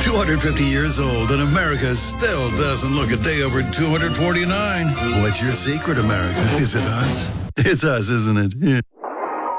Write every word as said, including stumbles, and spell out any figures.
two hundred fifty years old, and America still doesn't look a day over two hundred forty-nine. What's your secret, America? Is it us? It's us, isn't it? Yeah.